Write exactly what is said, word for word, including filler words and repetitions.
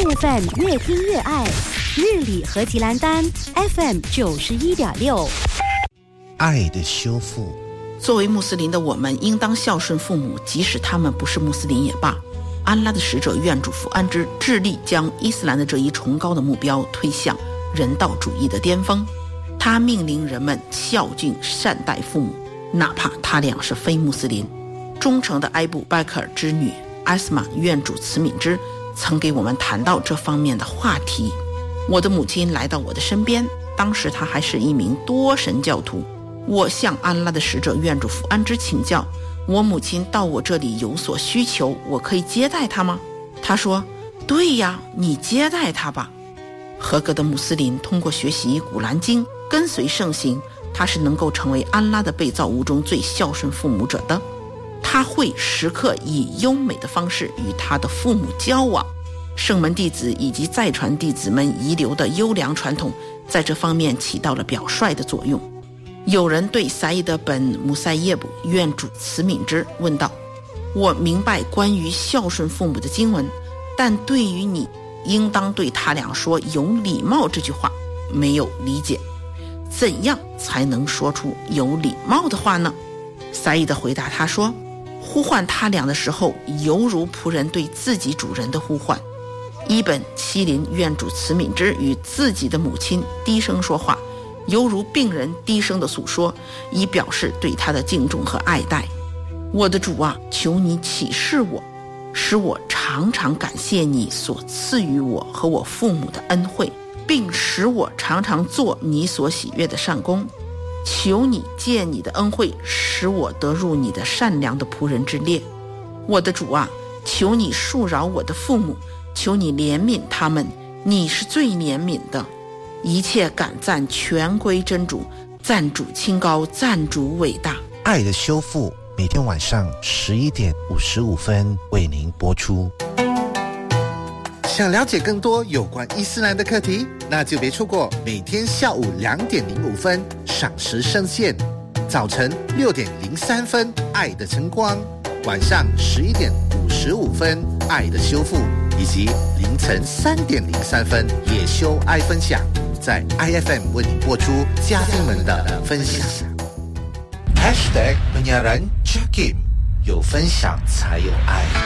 F M 越听越爱，日理和吉兰丹 F M 九十一点六。 爱的修复。 作为穆斯林的我们，应当孝顺父母，即使他们不是穆斯林也罢。安拉的使者愿主福安之，致力将伊斯兰的这一崇高的目标推向人道主义的巅峰。他命令人们孝敬善待父母，哪怕他俩是非穆斯林。忠诚的埃布·拜克尔之女艾斯玛愿主慈悯之曾给我们谈到这方面的话题。我的母亲来到我的身边，当时她还是一名多神教徒。我向安拉的使者愿主福安之请教，我母亲到我这里有所需求，我可以接待她吗？她说，对呀，你接待她吧。合格的穆斯林通过学习古兰经，跟随圣行，他是能够成为安拉的被造物中最孝顺父母者的。他会时刻以优美的方式与他的父母交往。圣门弟子以及再传弟子们遗留的优良传统在这方面起到了表率的作用。有人对撒伊德本穆塞耶布愿主慈悯之问道，我明白关于孝顺父母的经文，但对于你应当对他俩说有礼貌这句话没有理解，怎样才能说出有礼貌的话呢？撒伊德回答他说，呼唤他俩的时候犹如仆人对自己主人的呼唤。伊本麒麟愿主慈悯之与自己的母亲低声说话，犹如病人低声的诉说，以表示对他的敬重和爱戴。我的主啊，求你启示我，使我常常感谢你所赐予我和我父母的恩惠，并使我常常做你所喜悦的善功。求你借你的恩惠，使我得入你的善良的仆人之列。我的主啊，求你恕饶我的父母，求你怜悯他们，你是最怜悯的。一切感赞全归真主，赞主清高，赞主伟大。 爱的修复每天晚上十一点五十五分为您播出。 想了解更多有关伊斯兰的课题，那就别错过每天下午两点零五分赏时圣线，早晨六点零三分爱的晨光，晚上十一点五十五分爱的修复，以及凌晨三点零三分野修爱分享，在 I F M 为你播出嘉宾们的分享。 Hashtag penyiaran Jakim，有分享才有爱。